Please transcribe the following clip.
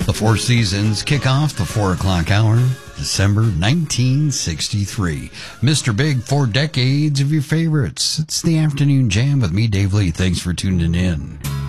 The Four Seasons kick off the 4 o'clock hour, December 1963. Mr. Big, 4 decades of your favorites. It's the Afternoon Jam with me, Dave Lee. Thanks for tuning in.